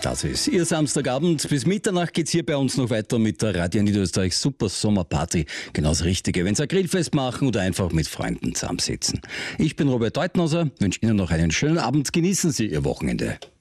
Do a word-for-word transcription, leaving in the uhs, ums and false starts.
Das ist Ihr Samstagabend. Bis Mitternacht geht's hier bei uns noch weiter mit der Radio Niederösterreich Super Sommerparty. Genau das Richtige, wenn Sie ein Grillfest machen oder einfach mit Freunden zusammensitzen. Ich bin Robert Deutnauser, wünsche Ihnen noch einen schönen Abend. Genießen Sie Ihr Wochenende.